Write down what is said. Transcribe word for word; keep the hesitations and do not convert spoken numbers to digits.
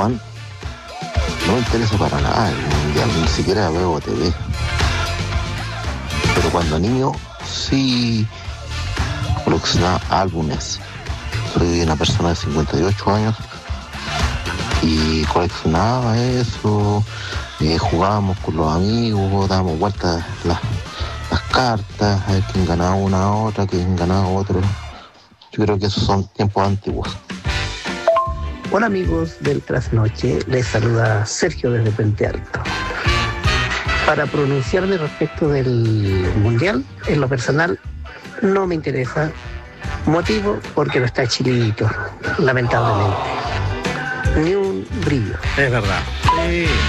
Juan, no me interesa para nada el mundial, ni siquiera veo T V. Pero cuando niño sí coleccionaba álbumes. Soy una persona de cincuenta y ocho años y coleccionaba eso, eh, jugábamos con los amigos, dábamos vueltas las, las cartas, a ver quién ganaba una a otra, quién ganaba otro. Yo creo que esos son tiempos antiguos. Hola amigos del Trasnoche, les saluda Sergio desde Puente Alto. Para pronunciarme respecto del Mundial, en lo personal, no me interesa. Motivo, porque no está Chilito, lamentablemente. Ni un brillo. Es verdad. Sí.